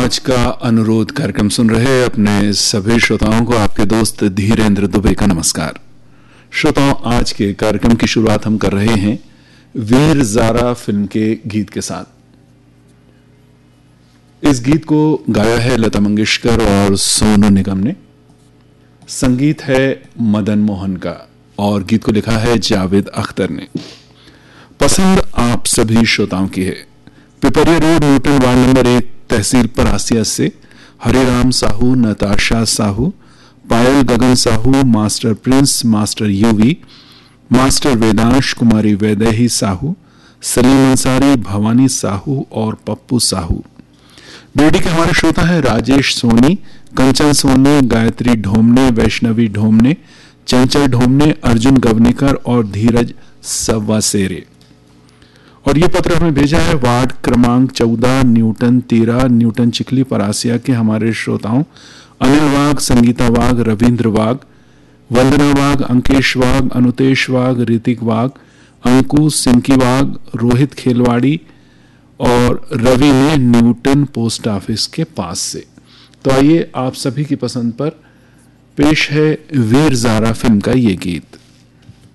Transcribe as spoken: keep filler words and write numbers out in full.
आज का अनुरोध कार्यक्रम सुन रहे अपने सभी श्रोताओं को आपके दोस्त धीरेन्द्र दुबे का नमस्कार। श्रोताओं, आज के कार्यक्रम की शुरुआत हम कर रहे हैं वीर ज़ारा फिल्म के गीत के साथ। इस गीत को गाया है लता मंगेशकर और सोनू निगम ने। संगीत है मदन मोहन का और गीत को लिखा है जावेद अख्तर ने। पसंद आप सभी श्रोताओं की है। Pipariya road, Newton, ward number एक, तहसील परासिया से हरिराम साहू, नताशा साहू, पायल गगन Sahu, master Prince, master UV, master Vedansh, कुमारी वैदेही साहू, सलीम अंसारी, भवानी साहू और पप्पू साहू। बेटी के हमारे श्रोता है राजेश सोनी, कंचन सोनी, गायत्री ढोमने, वैष्णवी ढोमने, चंचल ढोमने, अर्जुन गवनेकर और धीरज सवासेरे। और ये पत्र हमें भेजा है वार्ड क्रमांक चौदह, न्यूटन तेरह, न्यूटन चिखली परासिया के हमारे श्रोताओं अनिल वाघ, संगीता वाघ, रविंद्र वाघ, वंदना वाघ, अंकेश वाघ, अनुतेश वाघ, ऋतिक वाघ, अंकु सिंकी वाघ, रोहित खेलवाड़ी और रवि ने न्यूटन पोस्ट ऑफिस के पास से। तो आइए आप सभी की पसंद पर पेश है वीर ज़ारा फिल्म का ये गीत।